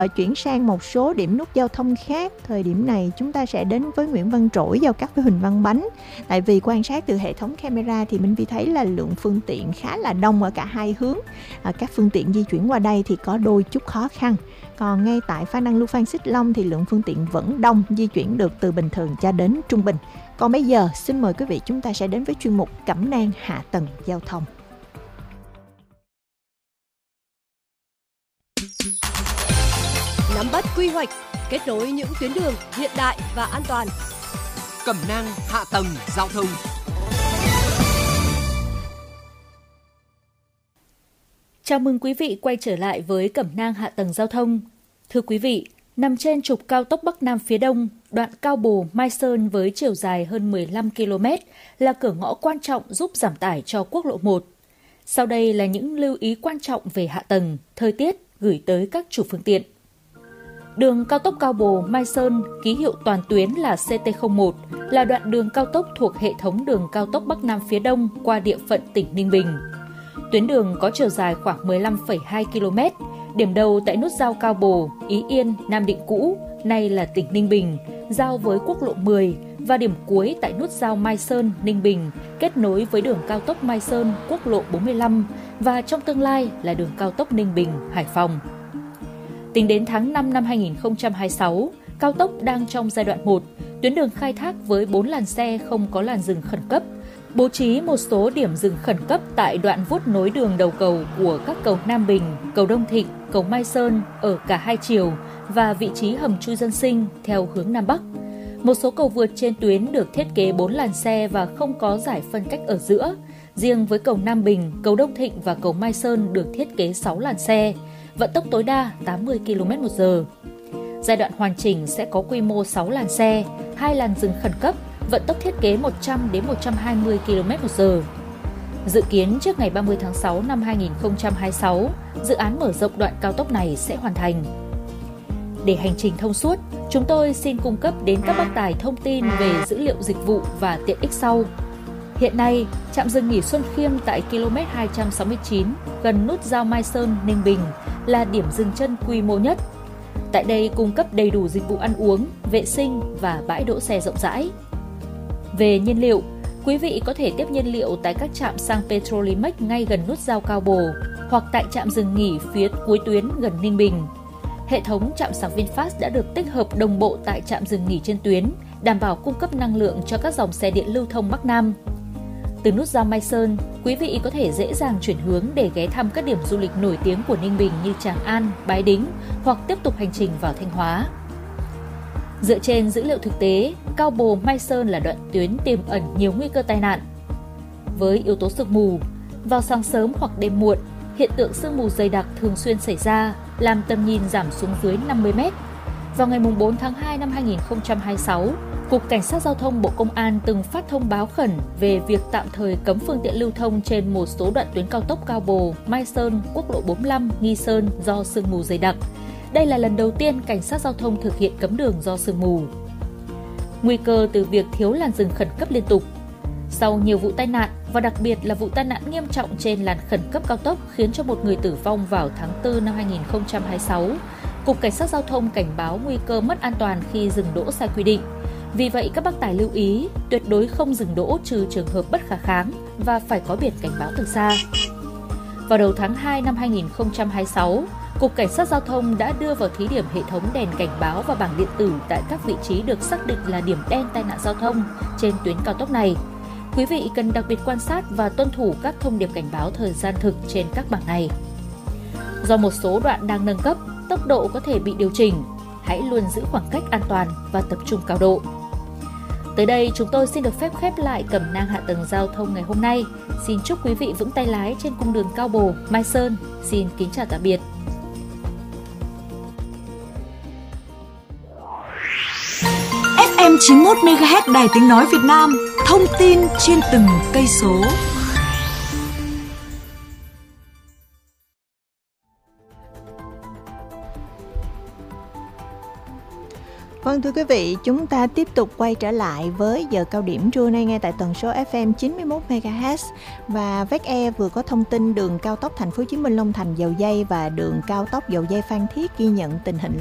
Chuyển sang một số điểm nút giao thông khác. Thời điểm này chúng ta sẽ đến với Nguyễn Văn Trỗi giao cắt với Huỳnh Văn Bánh. Tại vì quan sát từ hệ thống camera thì Minh Vi thấy là lượng phương tiện khá là đông ở cả hai hướng. Các phương tiện di chuyển qua đây thì có đôi chút khó khăn. Còn ngay tại Phan Đăng Lưu Phan Xích Long thì lượng phương tiện vẫn đông, di chuyển được từ bình thường cho đến trung bình. Còn bây giờ xin mời quý vị chúng ta sẽ đến với chuyên mục cẩm nang hạ tầng giao thông. Nắm bắt quy hoạch, kết nối những tuyến đường hiện đại và an toàn. Cẩm nang hạ tầng giao thông. Chào mừng quý vị quay trở lại với Cẩm nang hạ tầng giao thông. Thưa quý vị, nằm trên trục cao tốc Bắc Nam phía Đông, đoạn Cao Bồ - Mai Sơn với chiều dài hơn 15 km là cửa ngõ quan trọng giúp giảm tải cho quốc lộ 1. Sau đây là những lưu ý quan trọng về hạ tầng, thời tiết gửi tới các chủ phương tiện. Đường cao tốc Cao Bồ - Mai Sơn, ký hiệu toàn tuyến là CT01, là đoạn đường cao tốc thuộc hệ thống đường cao tốc Bắc Nam phía Đông qua địa phận tỉnh Ninh Bình. Tuyến đường có chiều dài khoảng 15,2 km, điểm đầu tại nút giao Cao Bồ, Ý Yên, Nam Định cũ, nay là tỉnh Ninh Bình, giao với quốc lộ 10 và điểm cuối tại nút giao Mai Sơn, Ninh Bình, kết nối với đường cao tốc Mai Sơn, quốc lộ 45 và trong tương lai là đường cao tốc Ninh Bình, Hải Phòng. Tính đến tháng 5 năm 2026, cao tốc đang trong giai đoạn 1, tuyến đường khai thác với 4 làn xe không có làn dừng khẩn cấp, bố trí một số điểm dừng khẩn cấp tại đoạn vuốt nối đường đầu cầu của các cầu Nam Bình, cầu Đông Thịnh, cầu Mai Sơn ở cả hai chiều và vị trí hầm chui dân sinh theo hướng Nam Bắc. Một số cầu vượt trên tuyến được thiết kế 4 làn xe và không có giải phân cách ở giữa. Riêng với cầu Nam Bình, cầu Đông Thịnh và cầu Mai Sơn được thiết kế 6 làn xe, vận tốc tối đa 80 km/h. Giai đoạn hoàn chỉnh sẽ có quy mô 6 làn xe, 2 làn dừng khẩn cấp, vận tốc thiết kế 100 đến 120 km/h. Dự kiến trước ngày 30 tháng 6 năm 2026, dự án mở rộng đoạn cao tốc này sẽ hoàn thành. Để hành trình thông suốt, chúng tôi xin cung cấp đến các bác tài thông tin về dữ liệu dịch vụ và tiện ích sau. Hiện nay, trạm dừng nghỉ Xuân Khiêm tại km 269 gần nút giao Mai Sơn, Ninh Bình là điểm dừng chân quy mô nhất. Tại đây cung cấp đầy đủ dịch vụ ăn uống, vệ sinh và bãi đỗ xe rộng rãi. Về nhiên liệu, quý vị có thể tiếp nhiên liệu tại các trạm xăng Petrolimex ngay gần nút giao Cao Bồ hoặc tại trạm dừng nghỉ phía cuối tuyến gần Ninh Bình. Hệ thống trạm xăng VinFast đã được tích hợp đồng bộ tại trạm dừng nghỉ trên tuyến, đảm bảo cung cấp năng lượng cho các dòng xe điện lưu thông Bắc Nam. Từ nút giao Mai Sơn, quý vị có thể dễ dàng chuyển hướng để ghé thăm các điểm du lịch nổi tiếng của Ninh Bình như Tràng An, Bái Đính hoặc tiếp tục hành trình vào Thanh Hóa. Dựa trên dữ liệu thực tế, Cao Bồ - Mai Sơn là đoạn tuyến tiềm ẩn nhiều nguy cơ tai nạn. Với yếu tố sương mù, vào sáng sớm hoặc đêm muộn, hiện tượng sương mù dày đặc thường xuyên xảy ra, làm tầm nhìn giảm xuống dưới 50 m. Vào ngày 4 tháng 2 năm 2026, Cục Cảnh sát Giao thông Bộ Công an từng phát thông báo khẩn về việc tạm thời cấm phương tiện lưu thông trên một số đoạn tuyến cao tốc Cao Bồ - Mai Sơn, quốc lộ 45, Nghi Sơn do sương mù dày đặc. Đây là lần đầu tiên Cảnh sát Giao thông thực hiện cấm đường do sương mù. Nguy cơ từ việc thiếu làn dừng khẩn cấp liên tục. Sau nhiều vụ tai nạn và đặc biệt là vụ tai nạn nghiêm trọng trên làn khẩn cấp cao tốc khiến cho một người tử vong vào tháng 4 năm 2026, Cục Cảnh sát Giao thông cảnh báo nguy cơ mất an toàn khi dừng đỗ sai quy định. Vì vậy, các bác tài lưu ý tuyệt đối không dừng đỗ trừ trường hợp bất khả kháng và phải có biển cảnh báo từ xa. Vào đầu tháng 2 năm 2026, Cục Cảnh sát Giao thông đã đưa vào thí điểm hệ thống đèn cảnh báo và bảng điện tử tại các vị trí được xác định là điểm đen tai nạn giao thông trên tuyến cao tốc này. Quý vị cần đặc biệt quan sát và tuân thủ các thông điệp cảnh báo thời gian thực trên các bảng này. Do một số đoạn đang nâng cấp, tốc độ có thể bị điều chỉnh. Hãy luôn giữ khoảng cách an toàn và tập trung cao độ. Tới đây chúng tôi xin được phép khép lại cẩm nang hạ tầng giao thông ngày hôm nay. Xin chúc quý vị vững tay lái trên cung đường Cao Bồ - Mai Sơn. Xin kính chào tạm biệt. FM 91 MHz Đài Tiếng nói Việt Nam, thông tin trên từng cây số. Vâng, thưa quý vị, chúng ta tiếp tục quay trở lại với giờ cao điểm trưa nay ngay tại tần số FM 91 MHz. Và Vec Air vừa có thông tin đường cao tốc Thành phố Hồ Chí Minh Long Thành Dầu Giây và đường cao tốc Dầu Giây Phan Thiết ghi nhận tình hình